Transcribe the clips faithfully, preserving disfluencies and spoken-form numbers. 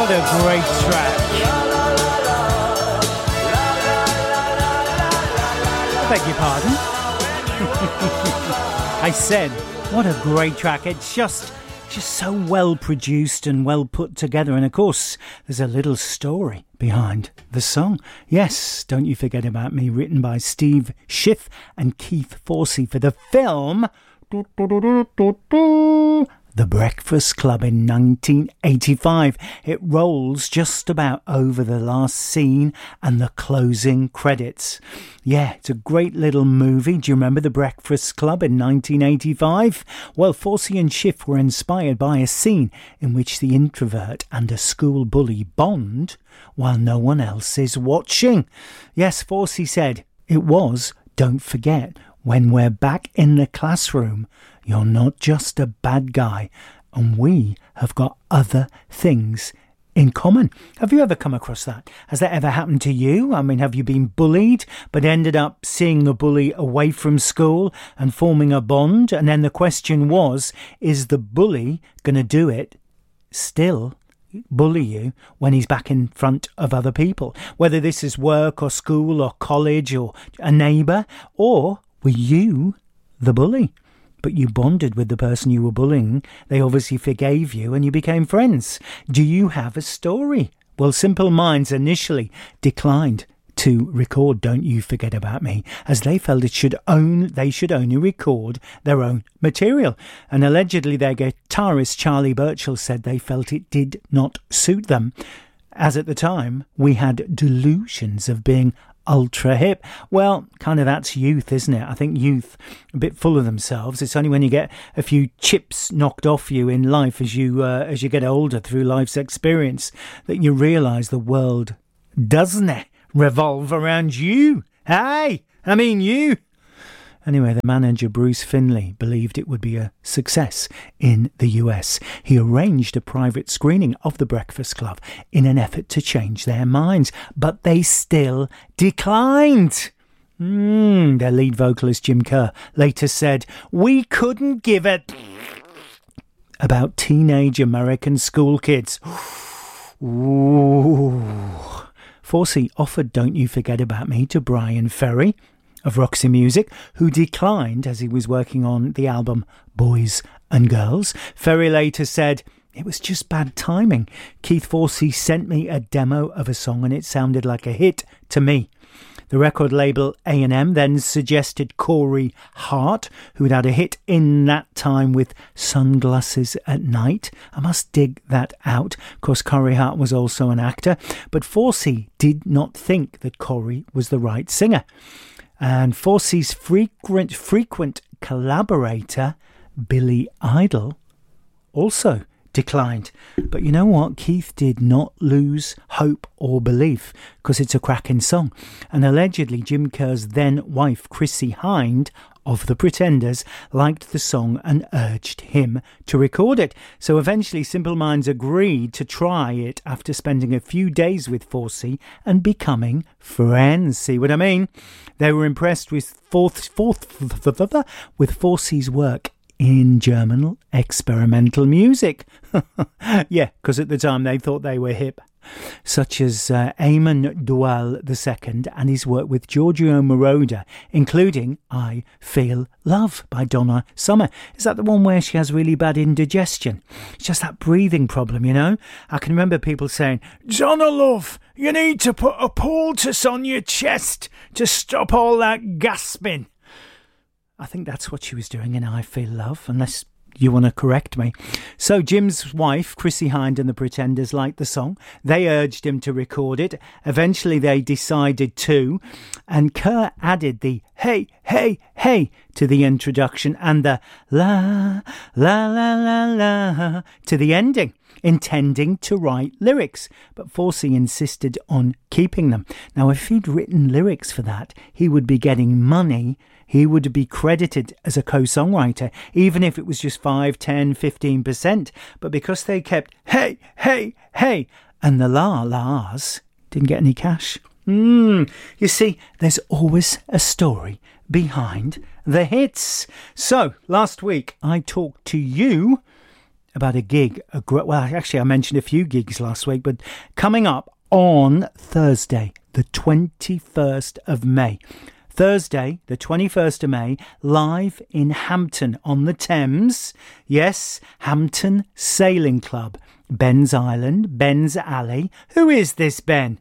What a great track. I beg your pardon. I said, what a great track. It's just, just so well produced and well put together. And of course, there's a little story behind the song. Yes, Don't You Forget About Me, written by Steve Schiff and Keith Forsey for the film The Breakfast Club in nineteen eighty-five. It rolls just about over the last scene and the closing credits. Yeah, it's a great little movie. Do you remember The Breakfast Club in nineteen eighty-five? Well, Forsey and Schiff were inspired by a scene in which the introvert and a school bully bond while no one else is watching. Yes, Forsey said it was, don't forget, when we're back in the classroom, you're not just a bad guy, and we have got other things in common. Have you ever come across that? Has that ever happened to you? I mean, have you been bullied, but ended up seeing the bully away from school and forming a bond? And then the question was, is the bully going to do it still? Bully you when he's back in front of other people, whether this is work or school or college or a neighbour, or were you the bully? But you bonded with the person you were bullying. They obviously forgave you and you became friends. Do you have a story? Well, Simple Minds initially declined to record Don't You Forget About Me, as they felt it should own they should only record their own material. And allegedly their guitarist Charlie Burchill said they felt it did not suit them, as at the time we had delusions of being ultra hip. Well, kind of that's youth, isn't it? I think youth a bit full of themselves. It's only when you get a few chips knocked off you in life as you uh, as you get older through life's experience that you realise the world, doesn't it, revolve around you. Hey, I mean you. Anyway, the manager Bruce Finley believed it would be a success in the U S. He arranged a private screening of The Breakfast Club in an effort to change their minds, but they still declined. Mm, their lead vocalist Jim Kerr later said, "We couldn't give it about teenage American school kids." Ooh. Forsey offered Don't You Forget About Me to Brian Ferry of Roxy Music, who declined as he was working on the album Boys and Girls. Ferry later said, "It was just bad timing. Keith Forsey sent me a demo of a song and it sounded like a hit to me." The record label A and M then suggested Corey Hart, who had had a hit in that time with Sunglasses at Night. I must dig that out. Of course, Corey Hart was also an actor, but Forsey did not think that Corey was the right singer. And Forsey's frequent, frequent collaborator, Billy Idol, also declined. But you know what? Keith did not lose hope or belief, because it's a cracking song. And allegedly, Jim Kerr's then wife, Chrissie Hynde, of The Pretenders, liked the song and urged him to record it. So eventually Simple Minds agreed to try it after spending a few days with Forsey and becoming friends. See what I mean? They were impressed with fourth, fourth, with Forsey's work in German experimental music. Yeah, because at the time they thought they were hip. Such as uh, Eamon Dual the Second and his work with Giorgio Moroder, including I Feel Love by Donna Summer. Is that the one where she has really bad indigestion? It's just that breathing problem, you know? I can remember people saying, "Donna Love, you need to put a poultice on your chest to stop all that gasping." I think that's what she was doing in I Feel Love, unless you want to correct me. So Jim's wife, Chrissie Hynde, and the Pretenders liked the song. They urged him to record it. Eventually they decided to, and Kerr added the hey, hey, hey to the introduction and the la, la, la, la, la to the ending, intending to write lyrics, but Forsey insisted on keeping them. Now, if he'd written lyrics for that, he would be getting money. He would be credited as a co-songwriter, even if it was just five, ten, fifteen percent. But because they kept, hey, hey, hey, and the la-las, didn't get any cash. Mm, you see, there's always a story behind the hits. So, last week, I talked to you about a gig. A gr- well, actually, I mentioned a few gigs last week, but coming up on Thursday, the twenty-first of May. Thursday, the twenty-first of May, live in Hampton on the Thames. Yes, Hampton Sailing Club. Ben's Island, Ben's Alley. Who is this Ben?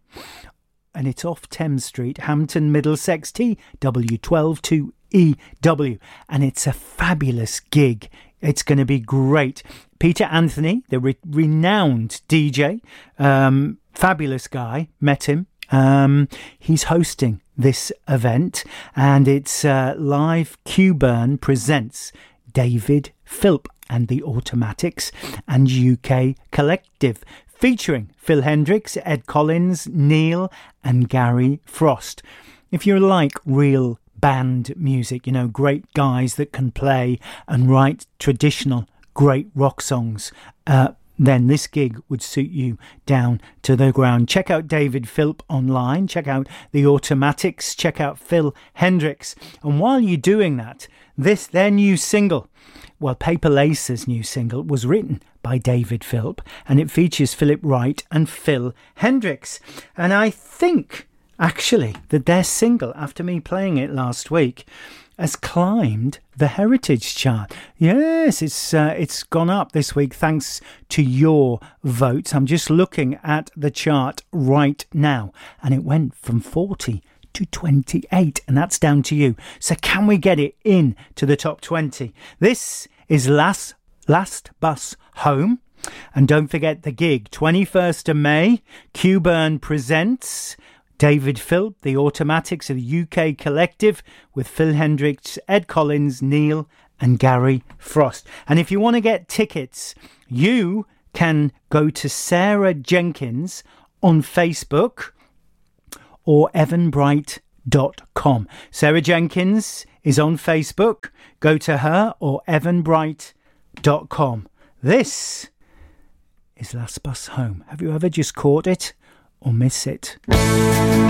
And it's off Thames Street, Hampton, Middlesex, T W twelve two E W. And it's a fabulous gig. It's going to be great. Peter Anthony, the re- renowned D J, um, fabulous guy, met him. Um, he's hosting this event, and it's uh, Live Q-Burn presents David Philp and the Automatics and U K Collective, featuring Phil Hendricks, Ed Collins, Neil and Gary Frost. If you like real band music, you know, great guys that can play and write traditional great rock songs, uh, then this gig would suit you down to the ground. Check out David Philp online, check out the Automatics, check out Phil Hendricks. And while you're doing that, this, their new single, well, Paper Lace's new single, was written by David Philp, and it features Philip Wright and Phil Hendricks. And I think, actually, that their single, after me playing it last week, has climbed the Heritage chart. Yes, it's uh, it's gone up this week thanks to your votes. I'm just looking at the chart right now, and it went from forty to twenty-eight, and that's down to you. So can we get it in to the top twenty? This is Last Last Bus Home. And don't forget the gig, twenty-first of May, Q-Burn presents David Philp, the Automatics of the U K Collective, with Phil Hendricks, Ed Collins, Neil and Gary Frost. And if you want to get tickets, you can go to Sarah Jenkins on Facebook or evan bright dot com. Sarah Jenkins is on Facebook. Go to her or evan bright dot com. This is Last Bus Home. Have you ever just caught it or miss it?